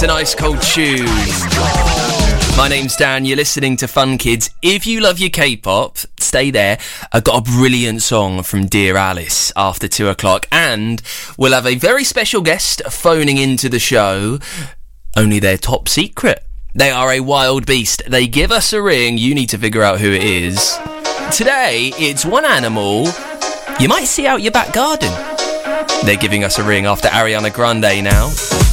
a nice cold tune. My name's Dan, you're listening to Fun Kids. If you love your K-pop, stay there. I've got a brilliant song from Dear Alice after 2 o'clock, and we'll have a very special guest phoning into the show. Only they're top secret. They are a wild beast. They give us a ring. You need to figure out who it is. Today, it's one animal you might see out your back garden. They're giving us a ring after Ariana Grande now.